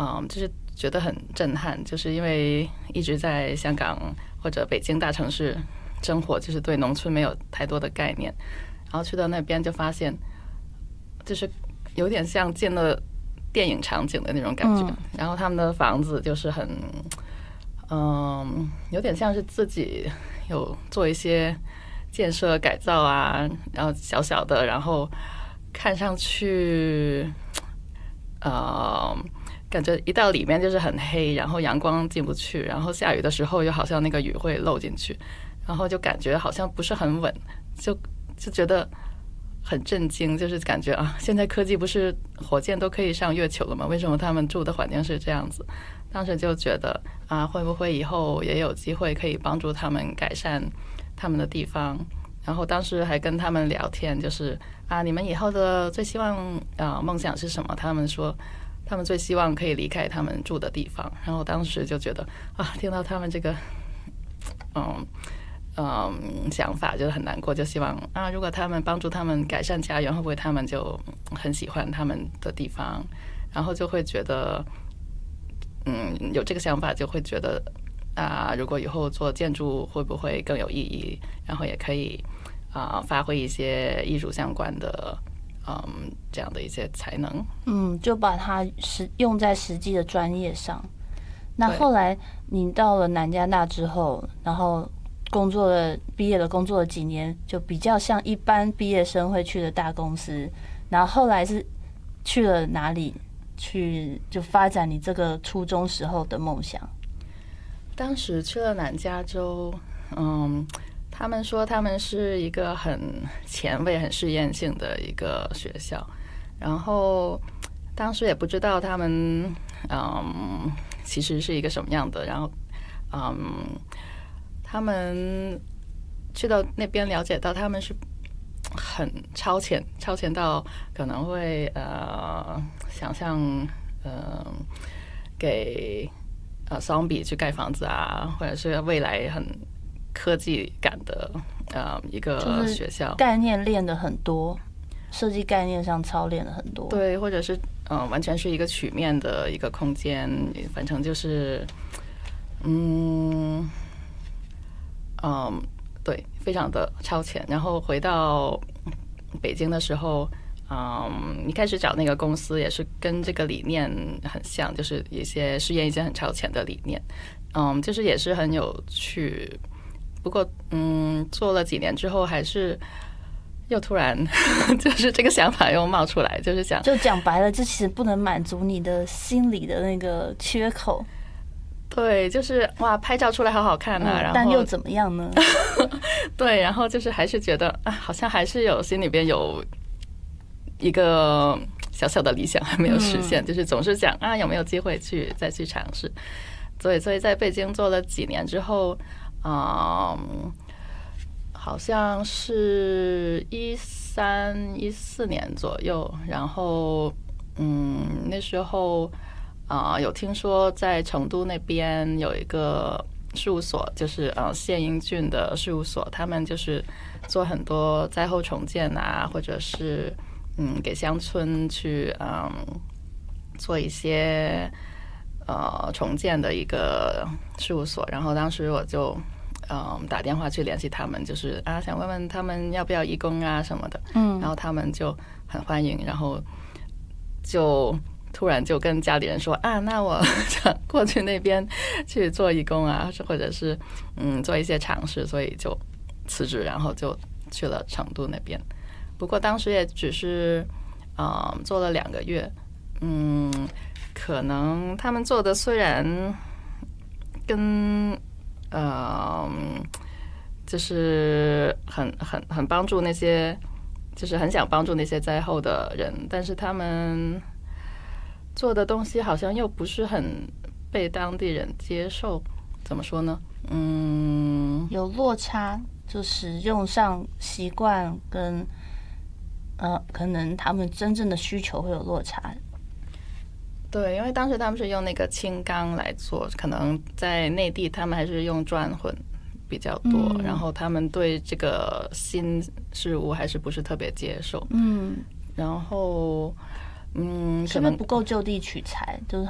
就是觉得很震撼，就是因为一直在香港或者北京大城市生活，就是对农村没有太多的概念，然后去到那边就发现，就是有点像进了电影场景的那种感觉。然后他们的房子就是很，有点像是自己有做一些建设改造啊，然后小小的，然后看上去，感觉一到里面就是很黑，然后阳光进不去，然后下雨的时候又好像那个雨会漏进去，然后就感觉好像不是很稳，就觉得很震惊，就是感觉啊，现在科技不是火箭都可以上月球了吗？为什么他们住的环境是这样子？当时就觉得啊，会不会以后也有机会可以帮助他们改善他们的地方？然后当时还跟他们聊天，就是啊，你们以后的最希望梦想是什么？他们说他们最希望可以离开他们住的地方。然后当时就觉得啊，听到他们这个想法就是很难过，就希望啊，如果他们帮助他们改善家园，会不会他们就很喜欢他们的地方？然后就会觉得，有这个想法，就会觉得啊，如果以后做建筑会不会更有意义？然后也可以发挥一些艺术相关的这样的一些才能。 就把它用在实际的专业上。那后来你到了南加大之后，然后毕业了工作了几年，就比较像一般毕业生会去的大公司。然后后来是去了哪里去，就发展你这个初中时候的梦想？ 当时去了南加州，他们说他们是一个很前卫、很试验性的一个学校，然后当时也不知道他们其实是一个什么样的，然后他们去到那边了解到他们是很超前到可能会想象给桑比去盖房子啊，或者是未来很科技感的一个学校， 就是概念练的很多，设计概念上操练了很多。 对，或者是完全是一个曲面的一个空间，反正就是对，非常的超前。然后回到北京的时候，一开始找那个公司也是跟这个理念很像，就是试验一些很超前的理念，就是也是很有趣。不过，做了几年之后，还是又突然就是这个想法又冒出来，就是想， 就讲白了，这其实不能满足你的心理的那个缺口。 对，就是哇，拍照出来好好看啊，然后但又怎么样呢？ 对，然后就是还是觉得啊，好像还是心里边有一个小小的理想还没有实现，就是总是想啊，有没有机会再去尝试。所以在北京做了几年之后，好像是13、14年左右，然后那时候有听说在成都那边有一个事务所，就是谢英俊的事务所，他们就是做很多灾后重建啊，或者是给乡村去做一些重建的一个事务所。然后当时我就打电话去联系他们，就是想问问他们要不要义工啊什么的。然后他们就很欢迎，然后就突然就跟家里人说那我想过去那边去做义工啊，或者是做一些尝试，所以就辞职，然后就去了成都那边。不过当时也只是做了2个月，可能他们做的虽然跟就是很帮助那些，就是很想帮助那些灾后的人，但是他们做的东西好像又不是很被当地人接受。怎么说呢？ 有落差，就使用上习惯跟可能他们真正的需求会有落差。 对，因为当时他们是用那个轻钢来做，可能在内地他们还是用砖混比较多，然后他们对这个新事物还是不是特别接受。然后是不是不够就地取材？就是